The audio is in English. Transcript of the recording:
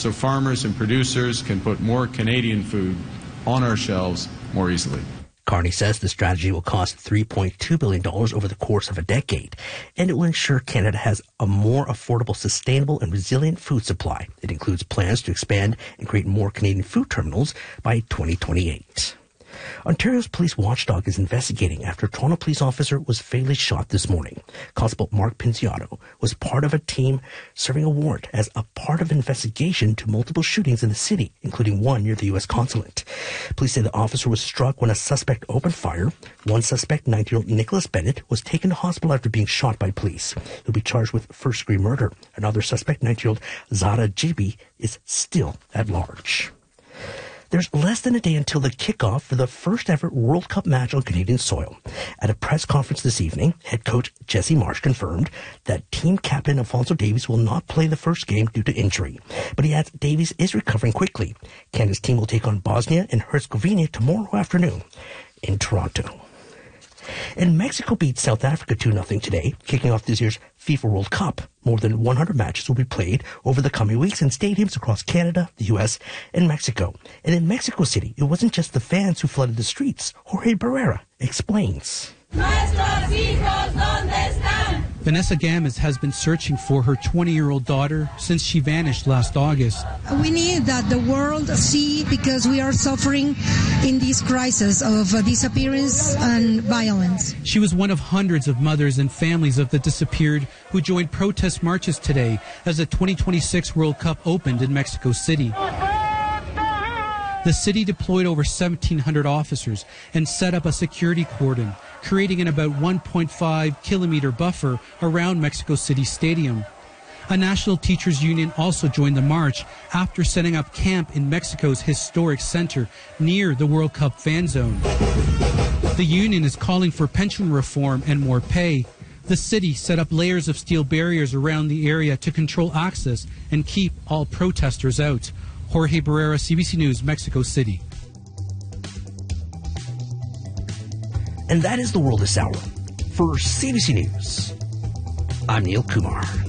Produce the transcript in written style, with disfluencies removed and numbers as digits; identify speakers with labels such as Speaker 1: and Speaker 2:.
Speaker 1: so farmers and producers can put more Canadian food on our shelves more easily.
Speaker 2: Carney says the strategy will cost $3.2 billion over the course of a decade, and it will ensure Canada has a more affordable, sustainable, and resilient food supply. It includes plans to expand and create more Canadian food terminals by 2028. Ontario's police watchdog is investigating after a Toronto police officer was fatally shot this morning. Constable Mark Pinziato was part of a team serving a warrant as a part of an investigation to multiple shootings in the city, including one near the U.S. consulate. Police say the officer was struck when a suspect opened fire. One suspect, 19-year-old Nicholas Bennett, was taken to hospital after being shot by police. He'll be charged with first-degree murder. Another suspect, 19-year-old Zara Jibi, is still at large. There's less than a day until the kickoff for the first ever World Cup match on Canadian soil. At a press conference this evening, head coach Jesse Marsh confirmed that team captain Alfonso Davies will not play the first game due to injury. But he adds Davies is recovering quickly. Canada's team will take on Bosnia and Herzegovina tomorrow afternoon in Toronto. And Mexico beat South Africa 2-0 today, kicking off this year's FIFA World Cup. More than 100 matches will be played over the coming weeks in stadiums across Canada, the U.S., and Mexico. And in Mexico City, it wasn't just the fans who flooded the streets. Jorge Barrera explains.
Speaker 3: Vanessa Games has been searching for her 20-year-old daughter since she vanished last August.
Speaker 4: We need that the world see, because we are suffering in this crisis of disappearance and violence.
Speaker 3: She was one of hundreds of mothers and families of the disappeared who joined protest marches today as the 2026 World Cup opened in Mexico City. The city deployed over 1,700 officers and set up a security cordon, creating an about 1.5-kilometer buffer around Mexico City Stadium. A national teachers union also joined the march after setting up camp in Mexico's historic center near the World Cup fan zone. The union is calling for pension reform and more pay. The city set up layers of steel barriers around the area to control access and keep all protesters out. Jorge Barrera, CBC News, Mexico City.
Speaker 2: And that is the world this hour. For CBC News, I'm Neil Kumar.